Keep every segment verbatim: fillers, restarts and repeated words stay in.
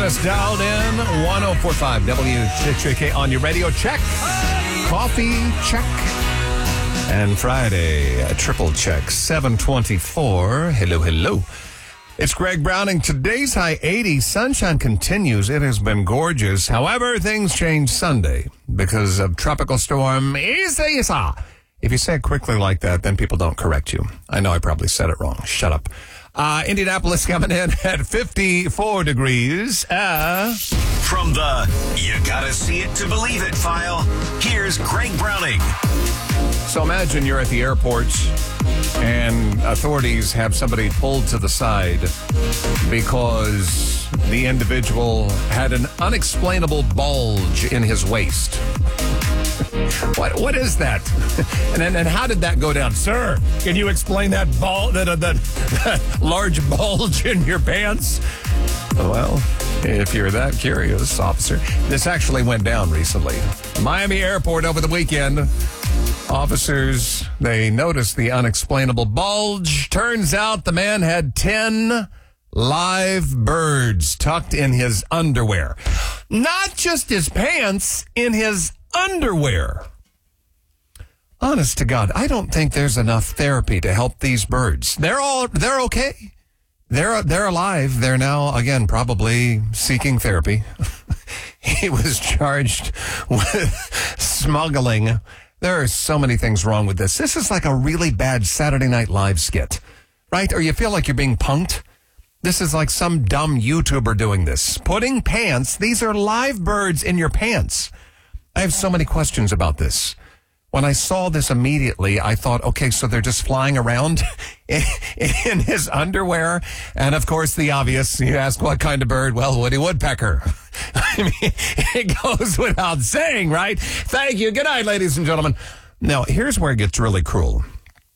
us dialed in one oh four point five W J J K on your radio. Check. Coffee, check. And Friday, a triple check. seven twenty-four. Hello, hello. It's Greg Browning. Today's high eighty. Sunshine continues. It has been gorgeous. However, things change Sunday because of Tropical Storm Isa Isa. If you say it quickly like that, then people don't correct you. I know I probably said it wrong. Shut up. Uh, Indianapolis coming in at fifty-four degrees. Uh, From the You Gotta See It to Believe It file, here's Greg Browning. so imagine you're at the airport and authorities have somebody pulled to the side because the individual had an unexplainable bulge in his waist. What what is that? And then and how did that go down, sir? Can you explain that ball that uh, that, that large bulge in your pants? Well, if you're that curious, officer, this actually went down recently. Miami Airport over the weekend. Officers, they noticed the unexplainable bulge. Turns out the man had ten live birds tucked in his underwear. Not just his pants, in his underwear. Honest to God, I don't think there's enough therapy to help these birds. They're all, they're okay. They're, they're alive. They're now, again, probably seeking therapy. He was charged with smuggling. There are so many things wrong with this. This is like a really bad Saturday Night Live skit, right? Or you feel like you're being punked. This is like some dumb YouTuber doing this. Putting pants, these are live birds in your pants. I have so many questions about this. When I saw this immediately, I thought, okay, so they're just flying around in, in his underwear. And of course, the obvious, you ask what kind of bird? Well, Woody Woodpecker. I mean, it goes without saying, right? Thank you. Good night, ladies and gentlemen. Now, here's where it gets really cruel.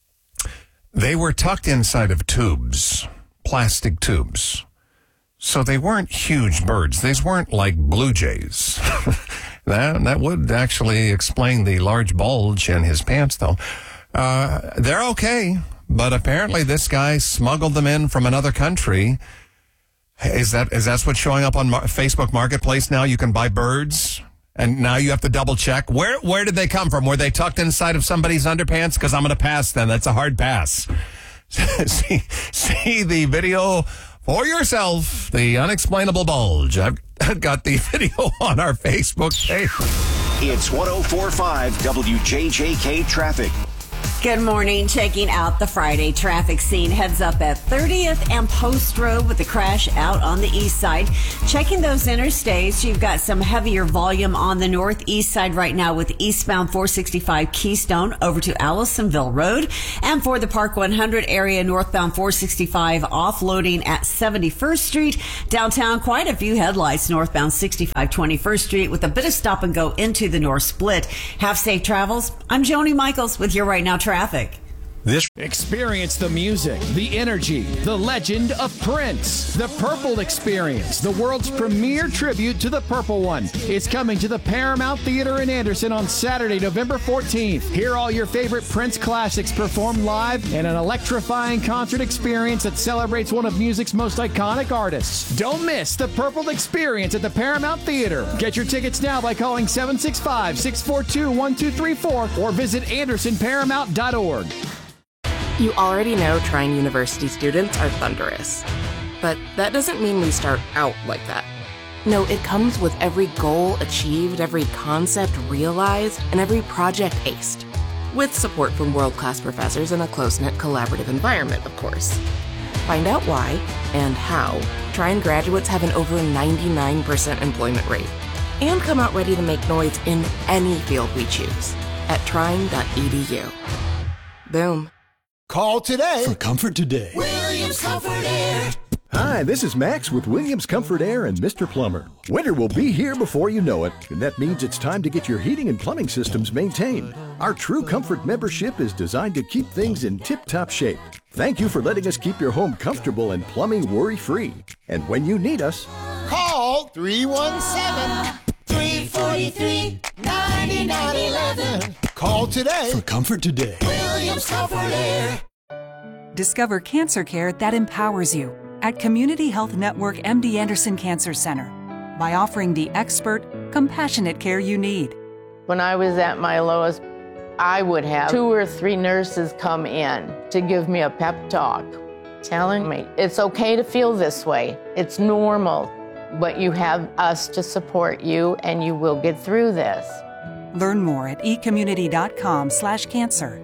They were tucked inside of tubes, plastic tubes. So they weren't huge birds. These weren't like blue jays. That that would actually explain the large bulge in his pants, though. Uh, they're okay, but apparently this guy smuggled them in from another country. Is that is that what's showing up on Mar- Facebook Marketplace now? You can buy birds, and now you have to double check. Where where did they come from? Were they tucked inside of somebody's underpants? Because I'm going to pass then. That's a hard pass. see, see the video for yourself, the unexplainable bulge. I've, I've got the video on our Facebook page. It's one oh four point five W J J K Traffic. Good morning. Checking out the Friday traffic scene. Heads up at thirtieth and Post Road with the crash out on the east side. Checking those interstates, you've got some heavier volume on the northeast side right now with eastbound four sixty-five Keystone over to Allisonville Road. And for the Park one hundred area, northbound four sixty-five offloading at seventy-first Street. Downtown, quite a few headlights northbound sixty-five twenty-first Street with a bit of stop and go into the north split. Have safe travels. I'm Joni Michaels with your Right Now traffic. This Experience the music, the energy, the legend of Prince. The Purple Experience, the world's premier tribute to the Purple One. It's coming to the Paramount Theater in Anderson on Saturday, November fourteenth. Hear all your favorite Prince classics performed live in an electrifying concert experience that celebrates one of music's most iconic artists. Don't miss the Purple Experience at the Paramount Theater. Get your tickets now by calling seven six five, six four two, one two three four or visit anderson paramount dot org. You already know Trine University students are thunderous. But that doesn't mean we start out like that. No, it comes with every goal achieved, every concept realized, and every project aced. With support from world-class professors and a close-knit collaborative environment, of course. Find out why and how Trine graduates have an over ninety-nine percent employment rate. And come out ready to make noise in any field we choose at trine dot e d u. Boom. Call today for Comfort Today. Williams Comfort Air. Hi, this is Max with Williams Comfort Air and Mister Plumber. Winter will be here before you know it, and that means it's time to get your heating and plumbing systems maintained. Our True Comfort membership is designed to keep things in tip-top shape. Thank you for letting us keep your home comfortable and plumbing worry-free. And when you need us, call three one seven, three four three, nine nine one one. Call today For Comfort Today. Williams Comfort Air. Discover cancer care that empowers you. at Community Health Network M D Anderson Cancer Center by offering the expert, compassionate care you need. When I was at my lowest, I would have two or three nurses come in to give me a pep talk, telling me it's okay to feel this way. It's normal, but you have us to support you and you will get through this. Learn more at ecommunity.com slash cancer.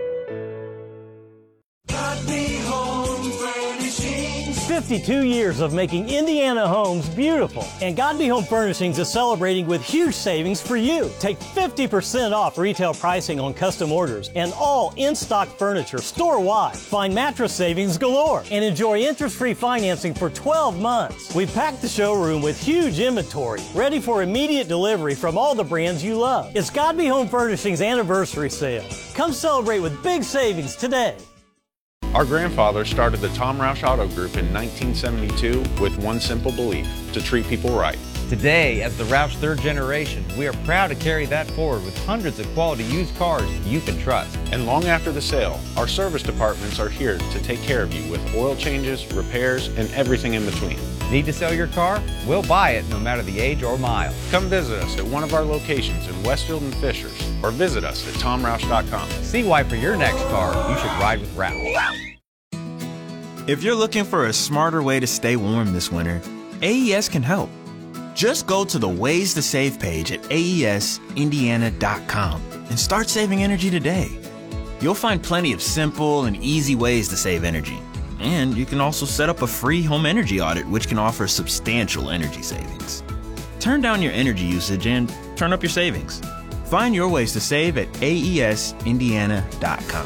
fifty-two years of making Indiana homes beautiful, and Godby Home Furnishings is celebrating with huge savings for you. Take fifty percent off retail pricing on custom orders and all in-stock furniture store-wide. Find mattress savings galore and enjoy interest-free financing for twelve months. We've packed the showroom with huge inventory, ready for immediate delivery from all the brands you love. It's Godby Home Furnishings anniversary sale. Come celebrate with big savings today. Our grandfather started the Tom Roush Auto Group in nineteen seventy-two with one simple belief: to treat people right. Today, as the Roush third generation, we are proud to carry that forward with hundreds of quality used cars you can trust. And long after the sale, our service departments are here to take care of you with oil changes, repairs, and everything in between. Need to sell your car? We'll buy it no matter the age or mile. Come visit us at one of our locations in Westfield and Fishers, or visit us at tom roush dot com. See why for your next car, you should ride with Roush. If you're looking for a smarter way to stay warm this winter, A E S can help. Just go to the Ways to Save page at A E S Indiana dot com and start saving energy today. You'll find plenty of simple and easy ways to save energy. And you can also set up a free home energy audit, which can offer substantial energy savings. Turn down your energy usage and turn up your savings. Find your ways to save at A E S Indiana dot com.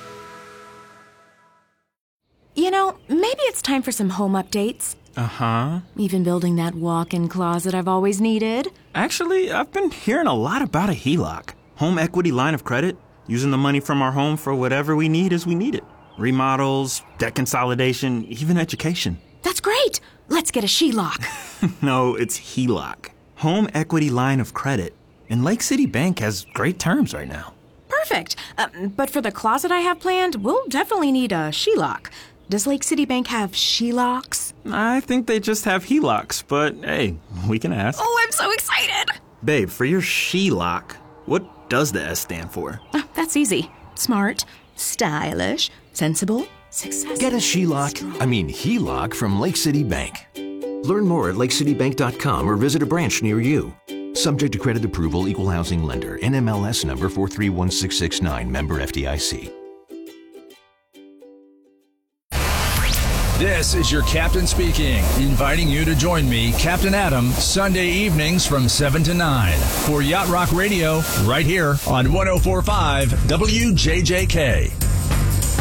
You know, maybe it's time for some home updates. Uh-huh. Even building that walk-in closet I've always needed. Actually, I've been hearing a lot about a H E L O C. Home equity line of credit. Using the money from our home for whatever we need as we need it. Remodels, debt consolidation, even education. That's great! Let's get a H E L O C. No, it's H E L O C. Home equity line of credit. And Lake City Bank has great terms right now. Perfect. Uh, but for the closet I have planned, we'll definitely need a H E L O C. Does Lake City Bank have H E L O Cs? I think they just have H E L O Cs, but hey, we can ask. Oh, I'm so excited! Babe, for your H E L O C, what does the S stand for? Uh, that's easy. Smart, stylish, sensible, successful. Get a H E L O C, I mean H E L O C from Lake City Bank. Learn more at lake city bank dot com or visit a branch near you. Subject to credit approval, equal housing lender, N M L S number four three one six six nine, member F D I C. This is your captain speaking, inviting you to join me, Captain Adam, Sunday evenings from seven to nine for Yacht Rock Radio, right here on one oh four point five W J J K.